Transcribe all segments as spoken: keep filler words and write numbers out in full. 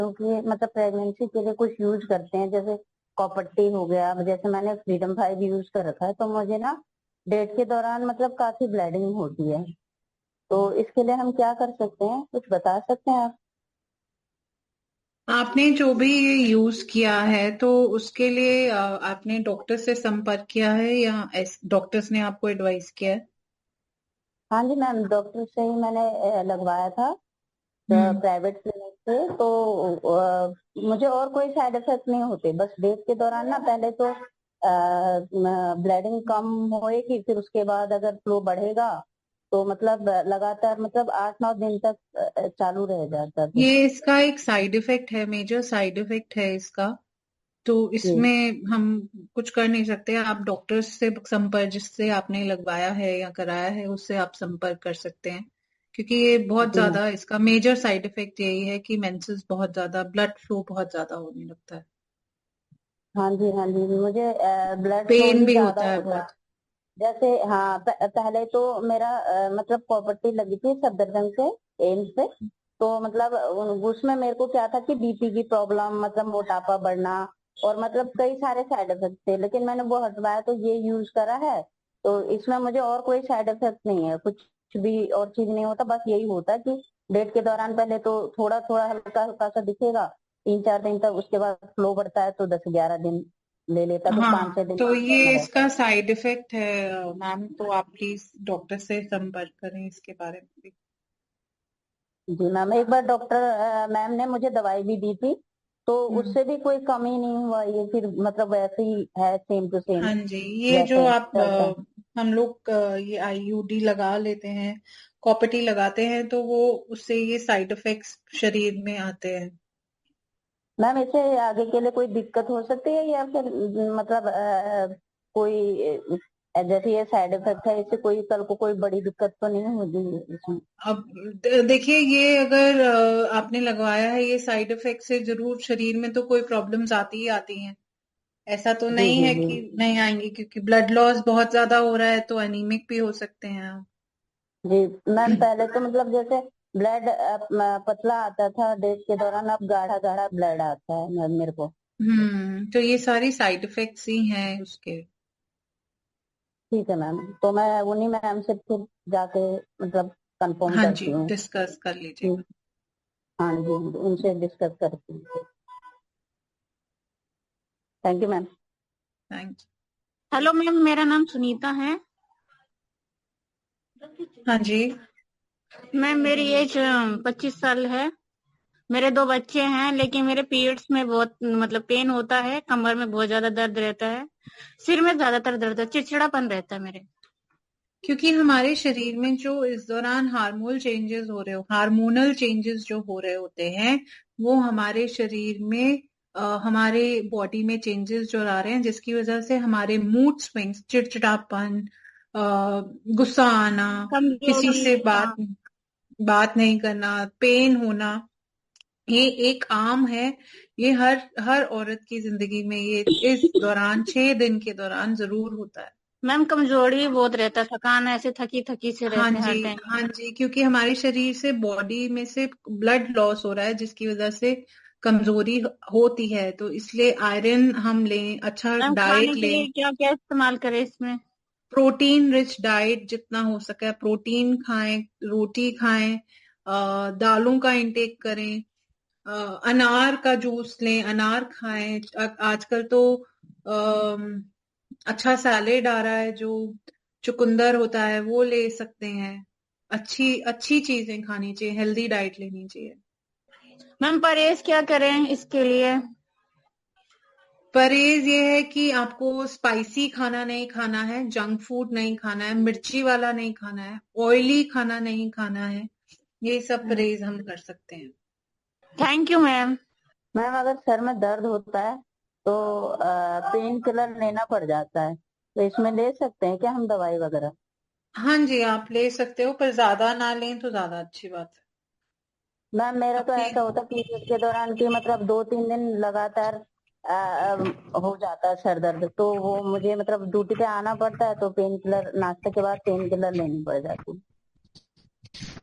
कि मतलब प्रेगनेंसी के लिए कुछ यूज करते हैं, जैसे कॉपर्टी हो गया, जैसे मैंने फ्रीडम फाइव यूज कर रखा है, तो मुझे ना डेट के दौरान मतलब काफी ब्लीडिंग होती है। तो इसके लिए हम क्या कर सकते हैं, कुछ बता सकते हैं आप? आपने जो भी ये यूज किया है तो उसके लिए अ, आपने डॉक्टर से संपर्क किया है या डॉक्टर्स ने आपको एडवाइस किया है? हाँ जी मैम, डॉक्टर से ही मैंने अ, लगवाया था, हम्म। प्राइवेट क्लिनिक से। तो अ, मुझे और कोई साइड इफेक्ट नहीं होते, बस डेट के दौरान ना पहले तो ब्लीडिंग कम होएगी, फिर उसके बाद अगर फ्लो बढ़ेगा तो मतलब लगातार मतलब आठ नौ दिन तक अ, चालू रह जाता है। ये इसका एक साइड इफेक्ट है, मेजर साइड इफेक्ट है इसका। तो जी इसमें हम कुछ कर नहीं सकते। आप डॉक्टर से संपर्क, जिससे आपने लगवाया है या कराया है, उससे आप संपर्क कर सकते हैं। क्योंकि ये बहुत जी मैम। ज्यादा, इसका मेजर साइड इफेक्ट यही है कि मेंसेस बहुत ज्यादा, ब्लड फ्लो बहुत ज्यादा होने लगता है। हाँ जी हाँ जी, मुझे ब्लड फ्लो पेन ही भी ज्यादा होता है होता है। बहुत। जैसे हाँ, प- पहले तो मेरा अ, मतलब प्रॉपर्टी लगी थी सफदरजंग से, एम्स से। तो मतलब उ- उसमें मेरे को क्या था कि बीपी की प्रॉब्लम, मतलब मोटापा बढ़ना, और मतलब कई सारे साइड इफेक्ट थे, लेकिन मैंने वो हटवाया तो ये यूज करा है। तो इसमें मुझे और कोई साइड इफेक्ट नहीं है, कुछ भी और चीज नहीं होता, बस यही होता है कि डेट के दौरान पहले तो थोड़ा थोड़ा हल्का हल्का सा दिखेगा, तीन चार दिन तक, उसके बाद फ्लो बढ़ता है तो दस ग्यारह दिन ले लेता है, फिर पाँच छह हाँ, दिन तो ये में रहता इसका है। साइड इफेक्ट है मैम। तो आप प्लीज डॉक्टर से संपर्क करें इसके बारे में भी। जी मैम, एक बार डॉक्टर मैम ने मुझे दवाई भी दी थी, तो हम्म। उससे भी कोई कमी नहीं हुआ, ये फिर मतलब वैसे ही है, सेम टू सेम हाँ जी, ये जो जैसे आप चलता है। अ, हम लोग अ, ये आईयूडी लगा लेते हैं, कॉपर्टी लगाते हैं, तो वो उससे ये साइड इफेक्ट्स शरीर में आते हैं। मैम इससे आगे के लिए कोई दिक्कत हो सकती है, या फिर मतलब अ, कोई अ, जैसे ये साइड इफेक्ट है, इससे कोई कल को कोई बड़ी दिक्कत तो नहीं होगी इसमें? अब द- देखिए, ये अगर अ, आपने लगवाया है, ये साइड इफेक्ट से जरूर शरीर में तो कोई प्रॉब्लम्स आती ही आती हैं। ऐसा तो जी नहीं जी है जी। कि नहीं आएंगी, क्योंकि ब्लड लॉस बहुत ज्यादा हो रहा है तो अनीमिक भी हो सकते हैं आप। जी मैम, पहले तो मतलब जैसे ब्लड पतला आता था डेट के दौरान, अब गाढ़ा गाढ़ा ब्लड आता है मैम मेरे को। हम्म, तो ये सारी साइड इफेक्ट्स ही हैं उसके। ठीक है मैम, तो मैं उन्हीं मैम से फिर जाके मतलब कंफर्म हाँ जी, करती हूँ डिस्कस कर कि लीजिएगा। हाँ जी, उनसे डिस्कस करती हूँ। Thank you ma'am. Thanks. Hello ma'am, मेरा नाम सुनीता है। हाँ जी। मैम मेरी एज पच्चीस साल है। मेरे दो बच्चे हैं, लेकिन मेरे पीरियड्स में बहुत मतलब पेन होता है, कमर में बहुत ज्यादा दर्द रहता है, सिर में ज्यादातर दर्द है, चिड़चिड़ापन रहता है मेरे। क्योंकि हमारे शरीर में जो इस दौरान हार्मोनल चेंजेस हो रहे हो हार्मोनल चेंजेस जो हो रहे होते हैं, वो हमारे शरीर में अ, हमारे बॉडी में चेंजेस जो आ रहे हैं, जिसकी वजह से हमारे मूड स्विंग्स, चिड़चिड़ापन, अ, गुस्सा आना, किसी कमजोरी, से हाँ। बात बात नहीं करना, पेन होना, ये एक आम है। ये हर हर औरत की जिंदगी में ये इस दौरान, छह दिन के दौरान जरूर होता है। मैम कमजोरी बहुत रहता है, थकान, ऐसे थकी थकी से हाँ रहते हैं जी, हर टाइम। हाँ जी, क्योंकि हमारे शरीर से, बॉडी में से ब्लड लॉस हो रहा है, जिसकी वजह से कमजोरी होती है। तो इसलिए आयरन हम लें, अच्छा मैम खाने डाइट के लिए लें, क्या क्या इस्तेमाल करें इसमें? प्रोटीन रिच डाइट जितना हो सके प्रोटीन खाएं, रोटी खाएं, अ, दालों का इंटेक करें, अ, अनार का जूस लें, अनार खाएं। आ- आजकल तो अम, अच्छा सैलेड आ रहा है, जो चुकंदर होता है वो ले सकते हैं। अच्छी अच्छी चीजें खानी चाहिए, हेल्दी डाइट लेनी चाहिए। मैम परहेज क्या करें इसके लिए? परहेज ये है कि आपको स्पाइसी खाना नहीं खाना है, जंक फूड नहीं खाना है, मिर्ची वाला नहीं खाना है, ऑयली खाना नहीं खाना है। ये सब परहेज हम कर सकते हैं। Thank you ma'am. मैम अगर सर में दर्द होता है तो पेन किलर लेना पड़ जाता है, तो इसमें ले सकते हैं क्या हम दवाई वगैरह? हाँ जी, आप ले सकते हो, पर ज्यादा ना लें तो ज्यादा अच्छी बात है। मैम मेरा तो अपनी ऐसा होता है पीरियड के दौरान कि मतलब दो तीन दिन लगातार अ, अ, हो जाता है सर दर्द, तो वो मुझे मतलब ड्यूटी पे आना पड़ता है, तो पेन किलर नाश्ते के बाद पेन किलर लेनी पड़ जाती है।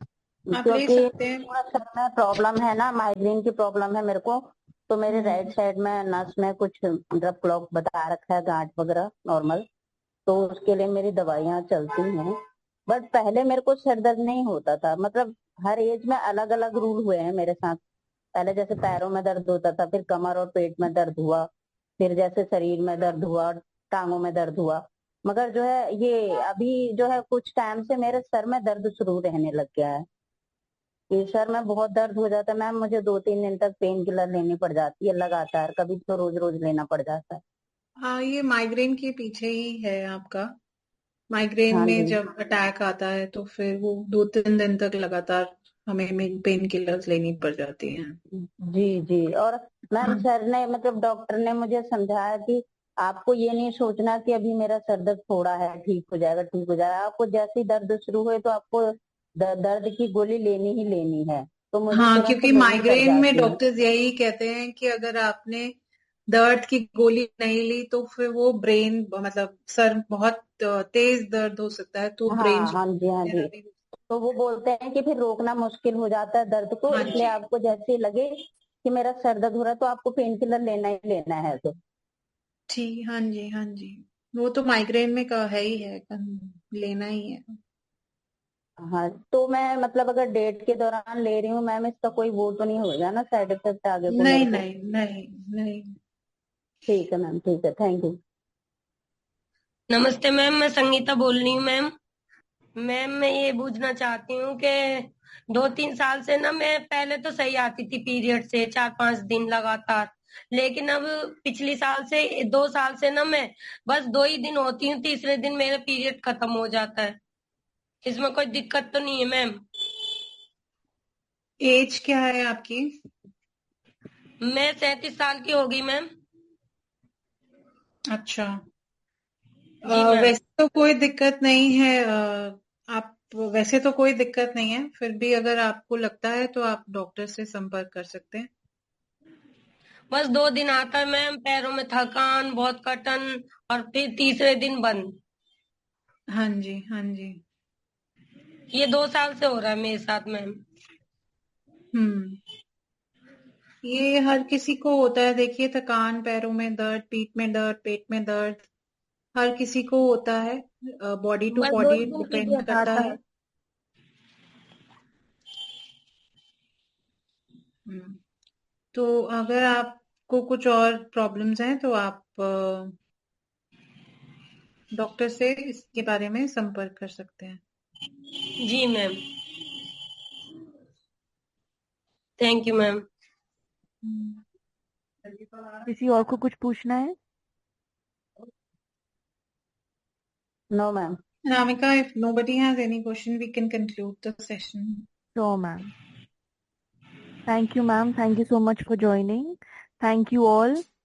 आप ले क्योंकि सकते हैं। थोड़ा सर में प्रॉब्लम है ना, माइग्रेन की प्रॉब्लम है मेरे को, तो मेरे राइट साइड में नस में कुछ मतलब क्लॉक बता रखा है, गांठ वगैरह नॉर्मल, तो उसके लिए मेरी दवाइयाँ चलती हैं। बट पहले मेरे को सर दर्द नहीं होता था, मतलब हर एज में अलग अलग रूल हुए हैं मेरे साथ। पहले जैसे पैरों में दर्द होता था, फिर कमर और पेट में दर्द हुआ, फिर जैसे शरीर में दर्द हुआ, टांगों में दर्द हुआ। मगर जो है ये अभी जो है कुछ टाइम से मेरे सर में दर्द शुरू रहने लग गया है। ये सर में बहुत दर्द हो जाता है मैम, मुझे दो तीन दिन तक पेन किलर लेनी पड़ जाती है लगातार, कभी तो रोज रोज लेना पड़ जाता है। हाँ, ये माइग्रेन के पीछे ही है आपका। माइग्रेन हाँ में जी जब अटैक आता है तो फिर वो दो तीन दिन तक लगातार हमें पेन किलर्स लेनी पड़ जाती हैं। जी जी। और मैम सर ने मतलब डॉक्टर ने मुझे समझाया कि आपको ये नहीं सोचना कि अभी मेरा सर दर्द थोड़ा है, ठीक हो जाएगा ठीक हो जाएगा, आपको जैसे ही दर्द शुरू हुए तो आपको द- दर्द की गोली लेनी ही लेनी है। तो मुझे हाँ, तुरंत क्योंकि लेनी पड़ माइग्रेन में जाती है। डॉक्टर्स यही कहते हैं कि अगर आपने दर्द की गोली नहीं ली तो फिर वो ब्रेन मतलब सर बहुत तेज दर्द हो सकता है, तो ब्रेन हाँ हाँ जी हाँ जी। भी। तो वो बोलते हैं कि फिर रोकना मुश्किल हो जाता है दर्द को, हाँ इसलिए जी। आपको जैसे ही लगे कि मेरा सर दर्द हो रहा है तो आपको पेन किलर लेना ही लेना है। तो ठीक, हाँ जी हाँ जी, वो तो माइग्रेन में का है ही है, लेना ही है। हाँ, तो मैं मतलब अगर डेट के दौरान ले रही हूँ मैम, इसका कोई वो तो नहीं होगा ना साइड इफेक्ट आगे को नहीं मेरे को? नहीं नहीं नहीं। ठीक है मैम, ठीक है, थैंक यू। नमस्ते मैम, मैं संगीता बोल रही हूँ मैम। मैम मैं ये पूछना चाहती हूँ कि दो तीन साल से ना, मैं पहले तो सही आती थी पीरियड से चार पांच दिन लगातार, लेकिन अब पिछली साल से दो साल से ना मैं बस दो ही दिन होती हूँ, तीसरे दिन मेरा पीरियड खत्म हो जाता है। इसमें कोई दिक्कत तो नहीं है मैम? एज क्या है आपकी? मैं सैंतीस साल की हो गई मैम। अच्छा। जी अ, मैम। वैसे तो कोई दिक्कत नहीं है। अ, आप वैसे तो कोई दिक्कत नहीं है, फिर भी अगर आपको लगता है तो आप डॉक्टर से संपर्क कर सकते हैं। बस दो दिन आता है मैम, पैरों में थकान, बहुत कटन, और फिर तीसरे दिन बंद। हाँ जी हाँ जी। ये दो साल से हो रहा है मेरे साथ मैम। हम्म ये हर किसी को होता है, देखिए थकान, पैरों में दर्द, पीठ में दर्द, पेट में दर्द, हर किसी को होता है। बॉडी टू बस दो बॉडी ही दिन डिपेंड पीरियड करता आता है। है। हम्म तो अगर आपको कुछ और प्रॉब्लम्स हैं तो आप डॉक्टर से इसके बारे में संपर्क कर सकते हैं। जी मैम, थैंक यू मैम। हम्म। किसी और को कुछ पूछना है? No ma'am. Anamika, if nobody has any question, we can conclude the session. Sure, ma'am. Thank you, ma'am. Thank you so much for joining. Thank you all.